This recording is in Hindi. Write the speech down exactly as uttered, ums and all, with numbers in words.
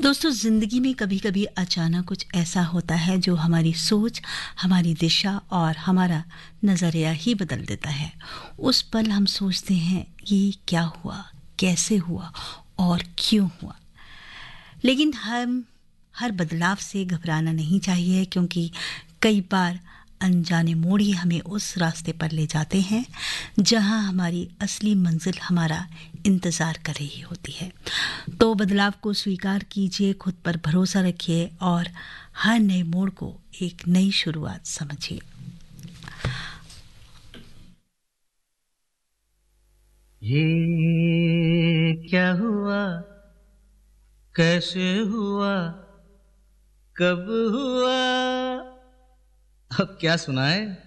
दोस्तों, ज़िंदगी में कभी-कभी अचानक कुछ ऐसा होता है जो हमारी सोच, हमारी दिशा और हमारा नज़रिया ही बदल देता है। उस पल हम सोचते हैं, ये क्या हुआ, कैसे हुआ और क्यों हुआ। लेकिन हम हर बदलाव से घबराना नहीं चाहिए, क्योंकि कई बार अनजाने मोड़ ही हमें उस रास्ते पर ले जाते हैं जहां हमारी असली मंजिल हमारा इंतज़ार कर रही होती है। तो बदलाव को स्वीकार कीजिए, खुद पर भरोसा रखिए और हर नए मोड़ को एक नई शुरुआत समझिए। ये क्या हुआ, कैसे हुआ, कब हुआ, अब क्या सुनाए।